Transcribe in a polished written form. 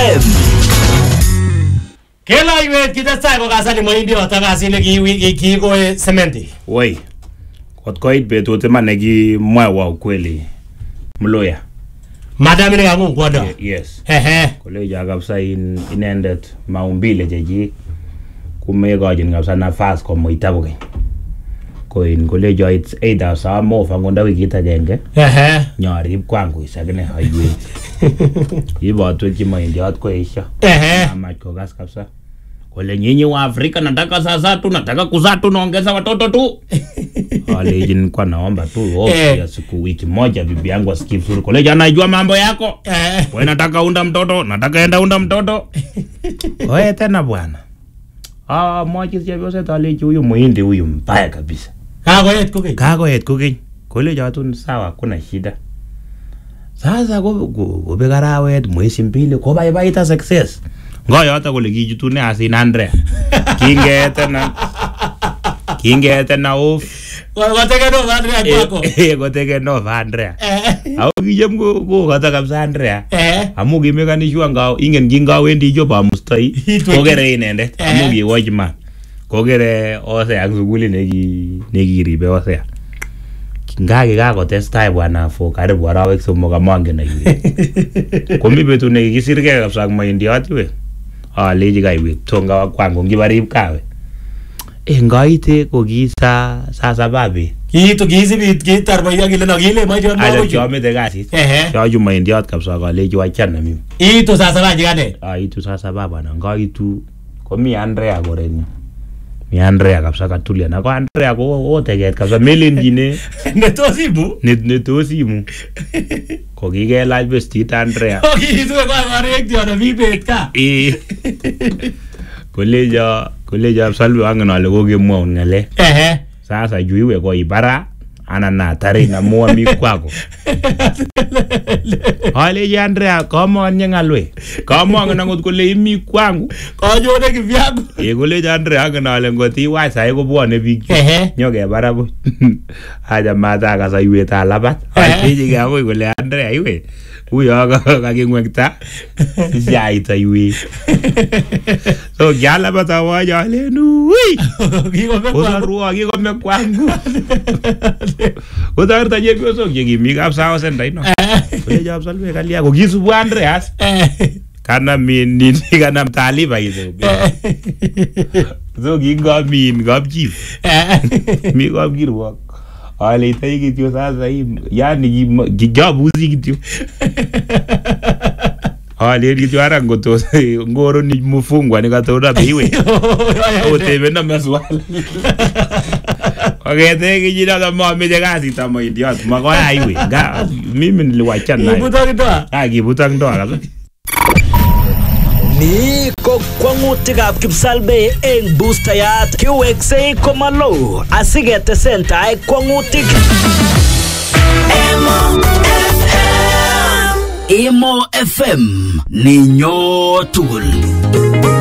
FM. Kela iwe kitestai kokasani moindi otakasine kiko sementi. Woi. Koit betut iman nekimwawa ukweli Mluya. Madam ni kangu ngodo. Yes. Koleja kabisa inendet maumbile jeji kumekojin kabisa nafas komuita kokeny. Koin koleja it's either saa mofa ngonda wikit agenge. Nyarib kwangu isakine haiwezi. Ibatu kimaindiat ko isha. Amach kokas kabisa. Kole nyinyi wa Afrika nataka sasa tu nataka kuzaa tu naongeza watoto tu. Alejin kwa naomba tu ya siku wiki moja bibi yangu asikie vizuri. Kole anajua mambo yako. Wewe nataka unda mtoto, nataka enda unda mtoto. Wewe tena bwana. Moja sija vyose taleji huyu muhindi huyu mbaya kabisa. Kagoet cooking. Kole jatu sawa kuna shida. Sasa go begarawet mwezi mbili ko baibaita success. Ngoyo hata kule kijutune asin Andrea. Kingete na off. Goteke no Andrea kwako. Goteke no Andrea. Au kijem go kata kabisa Andrea. Amu gimekanishwa ngao ingen ginga wendi joba mustai. Kogere inendet. Amu gi watchman. Kogere ose ak suguli negiribe ose. Ngage kako testai bwana fo karibu arawek somok amange na yule. Komi betu nekikisirke kabisa ak maindiat we. Leji kaiwe tonga kwangu ngibarib kawe. Ngaite kokisa sasa babe. Kisibit kitar boya kile no kile majo no. Ale chomete kasit. Choju maindiat kabisa kaleji wachana mimi. Itu sasa baje gane. Itu sasa baba na ngaitu komi Andrea gorenyo. Mi Andrea kabisa katulia na ko Andrea ko oteket kabisa melenjine netosimu netosimu ko kikelach vestit Andrea kitu kwa marek dio na bibet ka koleja salwe angen ale kokemwa ngale sasa juiwe ko ibara ana na tare na moa mi kwako ale Andrea kama nyengalwe kama ngana ngot kole imi kwangu kanyone kivyangu kole Andrea ngana ale ngoti wa sai ko bwane bik nyoke barabo aja mata ka saiwe ta labat aje ga koy kole Andrea iwe uyo ka kingwekta yaita iwe so gyala bata wa jale nu kiko me kwangu Utarta jebyo so kimi kapsa senda ino. Kole jab salwe kalia ko kisubu Andreas. Kana min kana mtaliba hizo. So ginga min gabji. Mi gabgirwa. Ale tai kityo sasa hii yani gigabuzi kityo. Ale kityo ara ngoto ngoro ni mufungwa nikatoda biwe. Otebe na maswali. Ogete kijina da mami de gazi tamo idiot magoya highway ga mimi niliwachana naye kibuta ndoa kabisa Ni ko kwangutikab Kipsalbe eng boostayat kiweksei komalo asigetesendai kwangutik Emo FM ninyo tugul